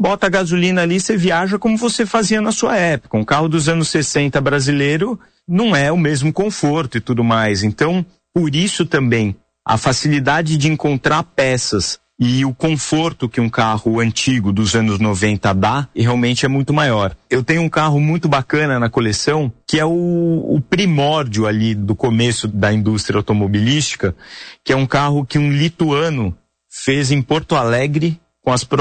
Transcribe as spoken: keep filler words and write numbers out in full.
bota a gasolina ali, você viaja como você fazia na sua época. Um carro dos anos sessenta brasileiro não é o mesmo conforto e tudo mais. Então, por isso também, a facilidade de encontrar peças e o conforto que um carro antigo dos anos noventa dá, realmente é muito maior. Eu tenho um carro muito bacana na coleção, que é o, o primórdio ali do começo da indústria automobilística, que é um carro que um lituano fez em Porto Alegre com as próprias